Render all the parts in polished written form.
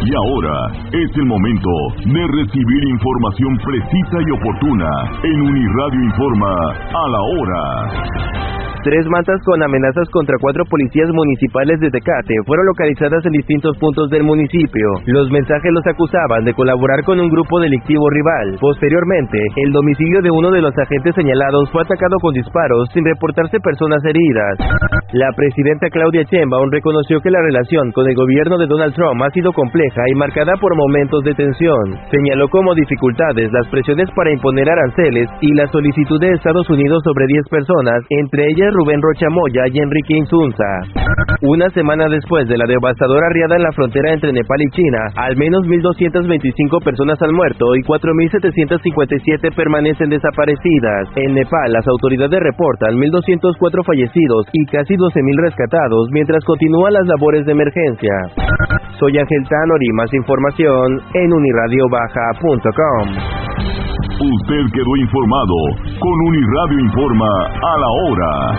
Y ahora es el momento de recibir información precisa y oportuna en Uniradio Informa a la hora. 3 mantas con amenazas contra 4 policías municipales de Tecate fueron localizadas en distintos puntos del municipio. Los mensajes los acusaban de colaborar con un grupo delictivo rival. Posteriormente, el domicilio de uno de los agentes señalados fue atacado con disparos sin reportarse personas heridas. La presidenta Claudia Sheinbaum reconoció que la relación con el gobierno de Donald Trump ha sido compleja y marcada por momentos de tensión. Señaló como dificultades las presiones para imponer aranceles y la solicitud de Estados Unidos sobre 10 personas, entre ellas Rubén Rocha Moya y Enrique Insunza. Una semana después de la devastadora riada en la frontera entre Nepal y China, al menos 1.225 personas han muerto y 4.757 permanecen desaparecidas. En Nepal, las autoridades reportan 1.204 fallecidos y casi 12.000 rescatados, mientras continúan las labores de emergencia. Soy Ángel Tanori, más información en uniradiobaja.com. Usted quedó informado con Uniradio Informa a la hora.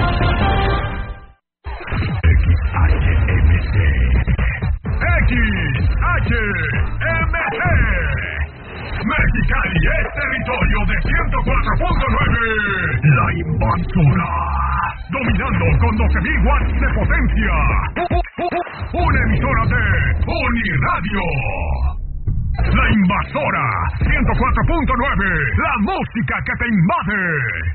XHMC. Mexicali es territorio de 104.9. La Invasora. Dominando con 12.000 watts de potencia. Una emisora de Uniradio. La Invasora 104.9, la música que te invade.